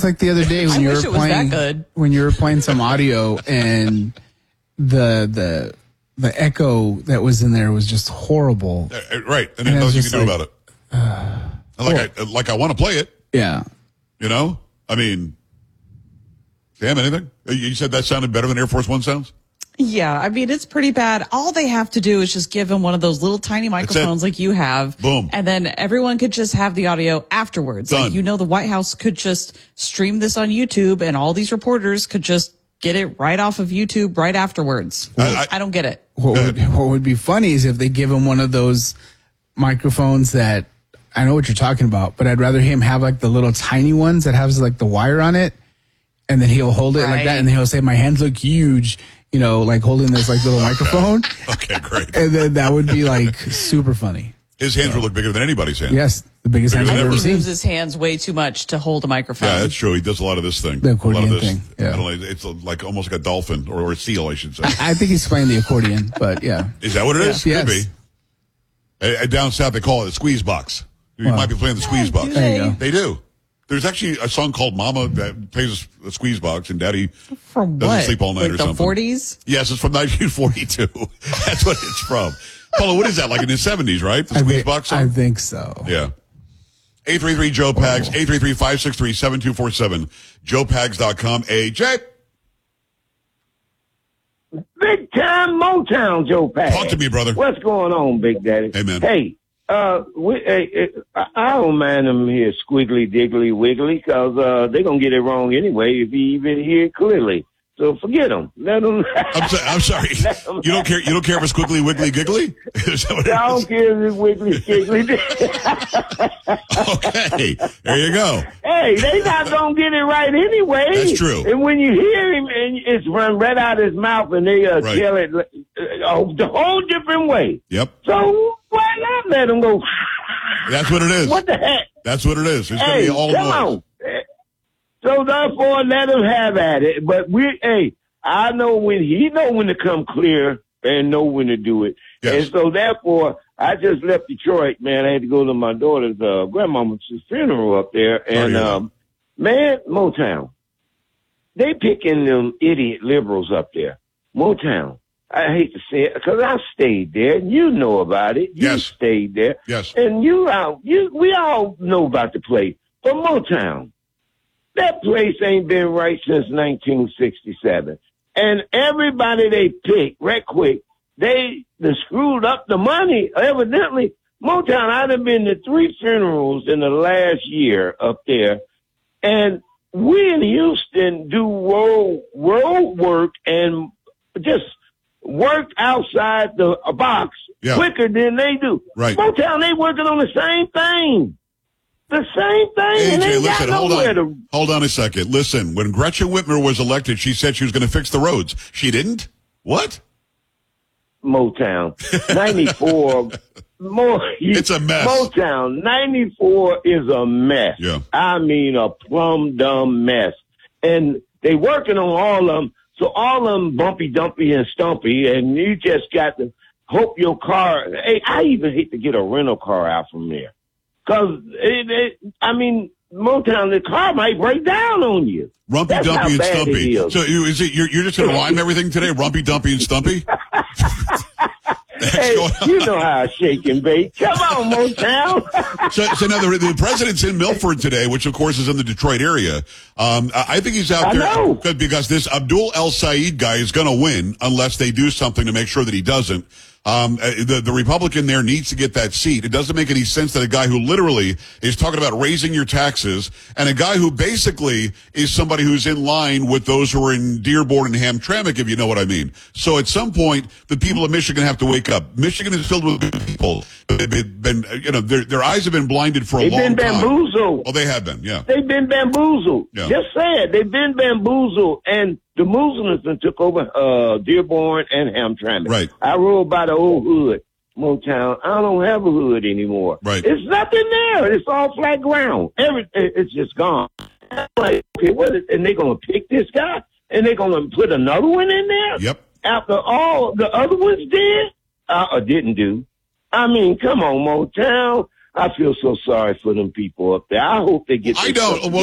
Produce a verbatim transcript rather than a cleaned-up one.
It's like the other day when I you wish were it was playing that good. when you were playing some audio and the the the echo that was in there was just horrible. Uh, right, and then nothing you can do like, about it. Uh, like well, I like I want to play it. Yeah, you know. I mean, Sam, anything? You said that sounded better than Air Force One sounds. Yeah, I mean, it's pretty bad. All they have to do is just give him one of those little tiny microphones like you have. Boom. And then everyone could just have the audio afterwards. Done. Like, you know, the White House could just stream this on YouTube and all these reporters could just get it right off of YouTube right afterwards. I, I, I don't get it. What would, what would be funny is if they give him one of those microphones that, I know what you're talking about, but I'd rather him have like the little tiny ones that has like the wire on it. And then he'll hold it right. like that. And then he'll say, my hands look huge. You know, like holding this like little microphone. Okay, great. And then that would be like super funny. His hands so. would look bigger than anybody's hands. Yes, the biggest hands I've ever seen. He moves his hands way too much to hold a microphone. Yeah, that's true. He does a lot of this thing. The accordion a lot of this. thing. Yeah. I don't know, it's like almost like a dolphin or, or a seal, I should say. I think he's playing the accordion, but yeah. Is that what it is? Yeah. Could yes. be. Uh, down south, they call it a squeeze box. You well, might be playing the squeeze box. There you go. They do. There's actually a song called Mama that plays a squeeze box, and Daddy from doesn't what? sleep all night like or the something. forties? Yes, it's from nineteen forty-two. That's what it's from. Paula, what is that, like in the seventies, right? The squeeze think, box song? I think so. Yeah. eight three three Joe Pags, eight three three, five six three, seven two four seven, joe pags dot com. A J. Big time Motown, Joe Pags. Talk to me, brother. What's going on, Big Daddy? Hey, man. Hey, uh, we, uh, I don't mind them here squiggly, diggly, wiggly, because uh, they're going to get it wrong anyway if you even hear it clearly. So forget them. Let them. I'm, so, I'm sorry. You don't care. You don't care if it's squiggly, wiggly, giggly. Is that what it I don't is? care if it's wiggly, squiggly. Okay, there you go. Hey, they not gonna get it right anyway. That's true. And when you hear him, and it's run right out of his mouth, and they uh, Right. tell it uh, the whole different way. Yep. So why not let them go? That's what it is. What the heck? That's what it is. It's Hey, gonna be all come noise. on. So therefore, let him have at it. But we, hey, I know when he know when to come clear and know when to do it. Yes. And so therefore, I just left Detroit, man. I had to go to my daughter's uh, grandmama's funeral up there, and yeah. um, man, Motown, they picking them idiot liberals up there. Motown. I hate to say it because I stayed there. You know about it. You Yes. stayed there. Yes. And you, uh, you, we all know about the place. But Motown, that place ain't been right since nineteen sixty-seven. And everybody they picked, right quick, they, they screwed up the money. Evidently, Motown, I'd have been to three funerals in the last year up there. And we in Houston do road, road work and just work outside the box Yeah. quicker than they do. Right. Motown, they working on the same thing. The same thing. and A J, they listen, got hold nowhere on. to. Hold on a second. Listen, when Gretchen Whitmer was elected, she said she was going to fix the roads. She didn't? What? Motown. ninety-four. More, It's a mess. Motown. ninety-four is a mess. Yeah. I mean, a plumb dumb mess. And they working on all of them. So all of them bumpy, dumpy, and stumpy. And you just got to hope your car. Hey, I even hate to get a rental car out from there. Cause it, it, I mean, Motown, the car might break down on you. Rumpy, That's how Dumpy, and bad it Stumpy. is. So you, is it, you're, you're just going to rhyme everything today? Rumpy, Dumpy, and Stumpy? Hey, you know how I shake and bake. Come on, Motown. so, so now the, the president's in Milford today, which of course is in the Detroit area. Um, I I think he's out I there know. because this Abdul El Said guy is going to win unless they do something to make sure that he doesn't. Um, the, the Republican there needs to get that seat. It doesn't make any sense that a guy who literally is talking about raising your taxes and a guy who basically is somebody who's in line with those who are in Dearborn and Hamtramck, if you know what I mean. So at some point, the people of Michigan have to wake up. Michigan is filled with good people. They've been, you know, their, their eyes have been blinded for a They've long been time. bamboozled. Oh, they have been, yeah. They've been bamboozled. Yeah. Just say it. They've been bamboozled. And the Muslims took over uh, Dearborn and Hamtramck. Right. I rode by the old hood, Motown. I don't have a hood anymore. Right. It's nothing there. It's all flat ground. Every, it's just gone. I'm like, okay, what is, and they're going to pick this guy? And they're going to put another one in there? Yep. After all the other ones did? Uh, or didn't do. I mean, come on, Motown. I feel so sorry for them people up there. I hope they get I their don't. stuff Well,